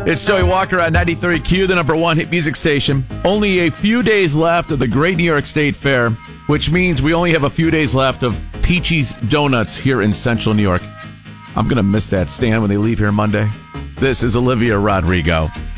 It's Joey Walker on 93Q, the number one hit music station. Only a few days left of the Great New York State Fair, which means we only have a few days left of Peachy's Donuts here in Central New York. I'm going to miss that stand when they leave here Monday. This is Olivia Rodrigo.